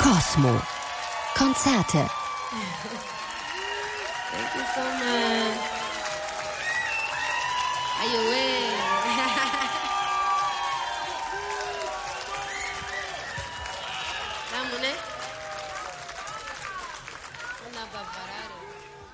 Cosmo. Konzerte. Thank you so much. Ayué. Vamos, né? Anda pra parar.